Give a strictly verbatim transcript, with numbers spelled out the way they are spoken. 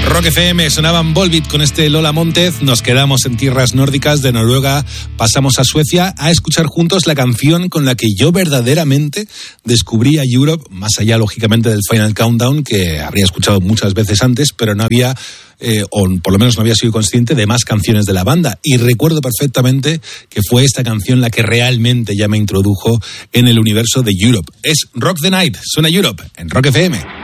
Rock F M, sonaban Volbeat con este Lola Montez. Nos quedamos en tierras nórdicas, de Noruega pasamos a Suecia a escuchar juntos la canción con la que yo verdaderamente descubrí a Europe, más allá lógicamente del Final Countdown, que habría escuchado muchas veces antes, pero no había, eh, o por lo menos no había sido consciente de más canciones de la banda. Y recuerdo perfectamente que fue esta canción la que realmente ya me introdujo en el universo de Europe. Es Rock the Night, suena Europe en Rock F M.